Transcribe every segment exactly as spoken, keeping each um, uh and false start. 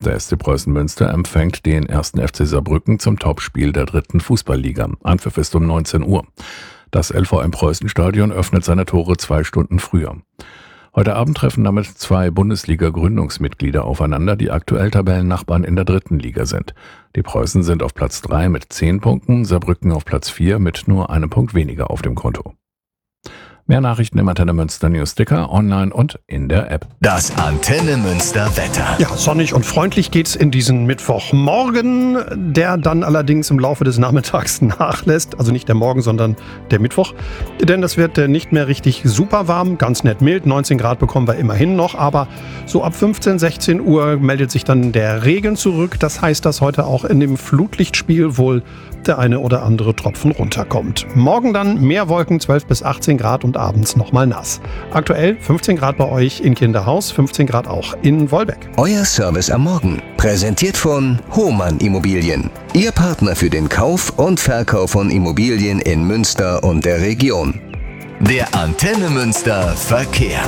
Der S C Preußen Münster empfängt den ersten F C Saarbrücken zum Topspiel der dritten Fußballliga. Anpfiff ist um neunzehn Uhr. Das L V M Preußen-Stadion öffnet seine Tore zwei Stunden früher. Heute Abend treffen damit zwei Bundesliga-Gründungsmitglieder aufeinander, die aktuell Tabellennachbarn in der dritten Liga sind. Die Preußen sind auf Platz drei mit zehn Punkten, Saarbrücken auf Platz vier mit nur einem Punkt weniger auf dem Konto. Mehr Nachrichten im Antenne Münster Newsticker, online und in der App. Das Antenne Münster Wetter. Ja, sonnig und freundlich geht's in diesen Mittwochmorgen, der dann allerdings im Laufe des Nachmittags nachlässt. Also nicht der Morgen, sondern der Mittwoch. Denn das wird nicht mehr richtig super warm, ganz nett mild. neunzehn Grad bekommen wir immerhin noch, aber so ab fünfzehn, sechzehn Uhr meldet sich dann der Regen zurück. Das heißt, dass heute auch in dem Flutlichtspiel wohl der eine oder andere Tropfen runterkommt. Morgen dann mehr Wolken, zwölf bis achtzehn Grad und abends nochmal nass. Aktuell fünfzehn Grad bei euch in Kinderhaus, fünfzehn Grad auch in Wolbeck. Euer Service am Morgen. Präsentiert von Hohmann Immobilien. Ihr Partner für den Kauf und Verkauf von Immobilien in Münster und der Region. Der Antenne Münster Verkehr.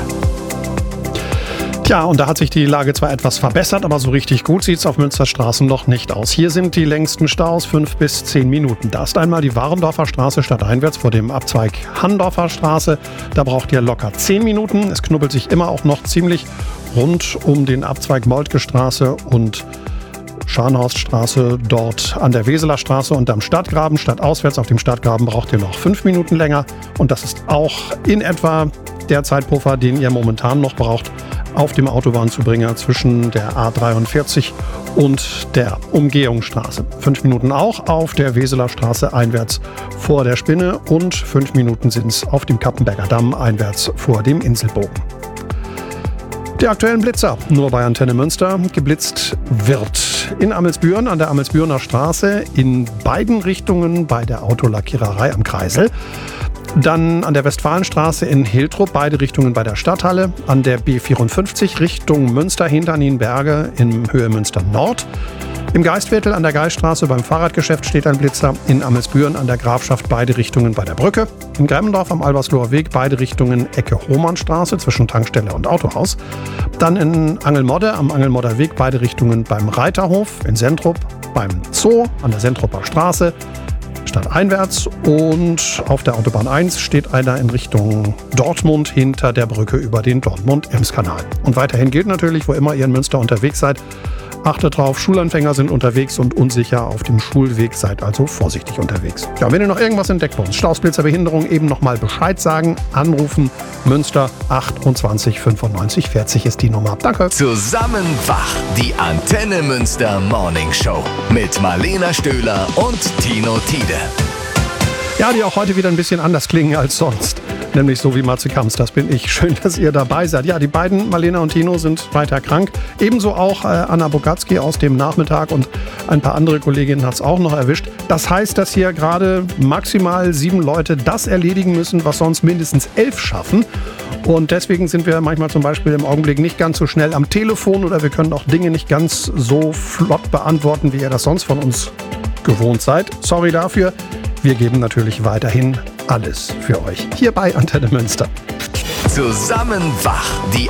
Ja, und da hat sich die Lage zwar etwas verbessert, aber so richtig gut sieht es auf Münsterstraßen noch nicht aus. Hier sind die längsten Staus, fünf bis zehn Minuten. Da ist einmal die Warendorfer Straße stadteinwärts vor dem Abzweig Handorfer Straße. Da braucht ihr locker zehn Minuten. Es knubbelt sich immer auch noch ziemlich rund um den Abzweig Moltke Straße und Scharnhorststraße, dort an der Weseler Straße und am Stadtgraben. Stadtauswärts auf dem Stadtgraben braucht ihr noch fünf Minuten länger. Und das ist auch in etwa der Zeitpuffer, den ihr momentan noch braucht auf dem Autobahnzubringer zwischen der A dreiundvierzig und der Umgehungsstraße. Fünf Minuten auch auf der Weseler Straße einwärts vor der Spinne und fünf Minuten sind es auf dem Kappenberger Damm einwärts vor dem Inselbogen. Die aktuellen Blitzer, nur bei Antenne Münster. Geblitzt wird in Amelsbüren an der Amelsbürener Straße in beiden Richtungen bei der Autolackiererei am Kreisel. Dann an der Westfalenstraße in Hiltrup, beide Richtungen bei der Stadthalle. An der B vierundfünfzig Richtung Münster hinter Nienberge in Höhe Münster Nord. Im Geistviertel an der Geiststraße beim Fahrradgeschäft steht ein Blitzer. In Amelsbüren an der Grafschaft beide Richtungen bei der Brücke. In Gremmendorf am Albersloher Weg beide Richtungen Ecke Hohmannstraße zwischen Tankstelle und Autohaus. Dann in Angelmodde am Angelmodder Weg beide Richtungen beim Reiterhof. In Sentrup beim Zoo an der Sentrupper Straße stadteinwärts und auf der Autobahn eins steht einer in Richtung Dortmund hinter der Brücke über den Dortmund-Ems-Kanal. Und weiterhin gilt natürlich, wo immer ihr in Münster unterwegs seid, achtet drauf, Schulanfänger sind unterwegs und unsicher auf dem Schulweg, seid also vorsichtig unterwegs. Ja, wenn ihr noch irgendwas entdeckt bei uns, Staus, Blitzer, Behinderung, eben nochmal Bescheid sagen, anrufen, Münster achtundzwanzig fünfundneunzig vierzig ist die Nummer. Danke. Zusammen wach, die Antenne Münster Morning Show mit Marlena Stöhler und Tino Tiede. Ja, die auch heute wieder ein bisschen anders klingen als sonst. Nämlich so wie Matze Kamps, das bin ich. Schön, dass ihr dabei seid. Ja, die beiden, Marlena und Tino, sind weiter krank. Ebenso auch äh, Anna Bogatzki aus dem Nachmittag und ein paar andere Kolleginnen hat es auch noch erwischt. Das heißt, dass hier gerade maximal sieben Leute das erledigen müssen, was sonst mindestens elf schaffen. Und deswegen sind wir manchmal zum Beispiel im Augenblick nicht ganz so schnell am Telefon oder wir können auch Dinge nicht ganz so flott beantworten, wie ihr das sonst von uns gewohnt seid. Sorry dafür. Wir geben natürlich weiterhin alles für euch hier bei Antenne Münster. Zusammen wach, die